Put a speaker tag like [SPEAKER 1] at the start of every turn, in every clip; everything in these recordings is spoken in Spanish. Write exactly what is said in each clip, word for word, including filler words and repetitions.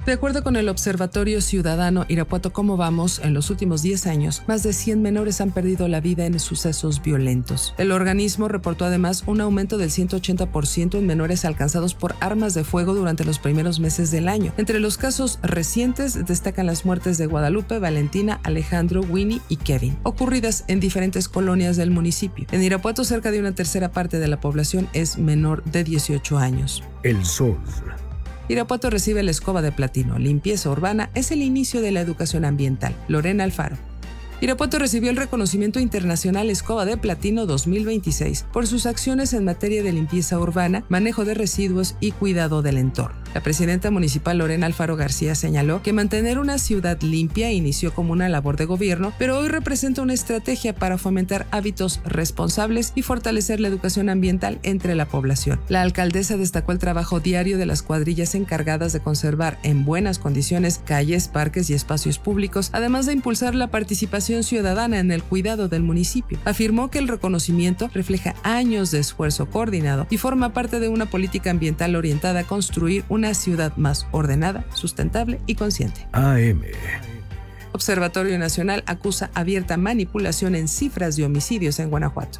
[SPEAKER 1] De acuerdo con el Observatorio Ciudadano Irapuato Cómo Vamos, en los últimos diez años, más de cien menores han perdido la vida en sucesos violentos. El organismo reportó además un aumento del ciento ochenta por ciento en menores alcanzados por armas de fuego durante los primeros meses del año. Entre los casos recientes destacan las muertes de Guadalupe, Valentina, Alejandro, Winnie y Kevin, ocurridas en diferentes colonias del municipio. En Irapuato, cerca de una tercera parte de la población es menor de dieciocho años.
[SPEAKER 2] El Sol.
[SPEAKER 1] Irapuato recibe la Escoba de Platino. Limpieza urbana es el inicio de la educación ambiental. Lorena Alfaro. Irapuato recibió el reconocimiento internacional Escoba de Platino dos mil veintiséis por sus acciones en materia de limpieza urbana, manejo de residuos y cuidado del entorno. La presidenta municipal Lorena Alfaro García señaló que mantener una ciudad limpia inició como una labor de gobierno, pero hoy representa una estrategia para fomentar hábitos responsables y fortalecer la educación ambiental entre la población. La alcaldesa destacó el trabajo diario de las cuadrillas encargadas de conservar en buenas condiciones calles, parques y espacios públicos, además de impulsar la participación ciudadana en el cuidado del municipio. Afirmó que el reconocimiento refleja años de esfuerzo coordinado y forma parte de una política ambiental orientada a construir una ciudad más ordenada, sustentable y consciente.
[SPEAKER 2] A M.
[SPEAKER 1] Observatorio Nacional acusa abierta manipulación en cifras de homicidios en Guanajuato.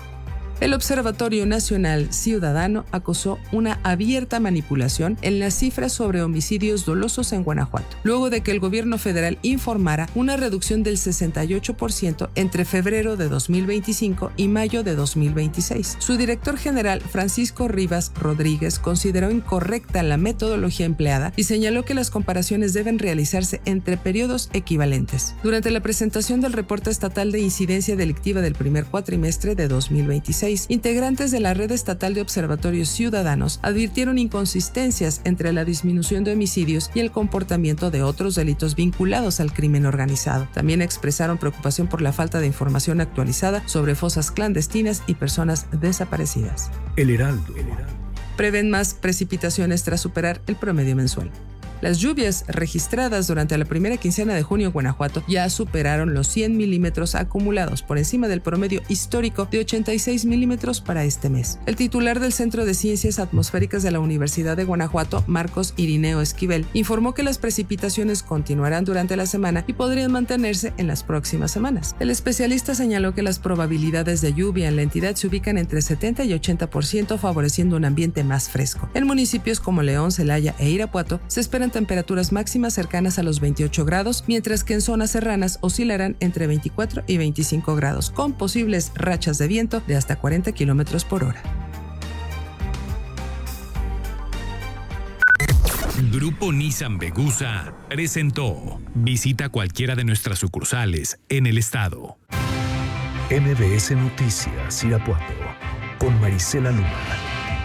[SPEAKER 1] El Observatorio Nacional Ciudadano acusó una abierta manipulación en las cifras sobre homicidios dolosos en Guanajuato, luego de que el gobierno federal informara una reducción del sesenta y ocho por ciento entre febrero de dos mil veinticinco y mayo de dos mil veintiséis. Su director general, Francisco Rivas Rodríguez, consideró incorrecta la metodología empleada y señaló que las comparaciones deben realizarse entre periodos equivalentes. Durante la presentación del reporte estatal de incidencia delictiva del primer cuatrimestre de dos mil veintiséis, integrantes de la Red Estatal de Observatorios Ciudadanos advirtieron inconsistencias entre la disminución de homicidios y el comportamiento de otros delitos vinculados al crimen organizado. También expresaron preocupación por la falta de información actualizada sobre fosas clandestinas y personas desaparecidas.
[SPEAKER 2] El Heraldo.
[SPEAKER 1] Prevén más precipitaciones tras superar el promedio mensual. Las lluvias registradas durante la primera quincena de junio en Guanajuato ya superaron los cien milímetros acumulados, por encima del promedio histórico de ochenta y seis milímetros para este mes. El titular del Centro de Ciencias Atmosféricas de la Universidad de Guanajuato, Marcos Irineo Esquivel, informó que las precipitaciones continuarán durante la semana y podrían mantenerse en las próximas semanas. El especialista señaló que las probabilidades de lluvia en la entidad se ubican entre setenta y ochenta por ciento, favoreciendo un ambiente más fresco. En municipios como León, Celaya e Irapuato se esperan temperaturas máximas cercanas a los veintiocho grados, mientras que en zonas serranas oscilarán entre veinticuatro y veinticinco grados, con posibles rachas de viento de hasta cuarenta kilómetros por hora.
[SPEAKER 3] Grupo Nissan Vegusa presentó. Visita cualquiera de nuestras sucursales en el estado.
[SPEAKER 2] M B S Noticias Irapuato con Marisela Luma.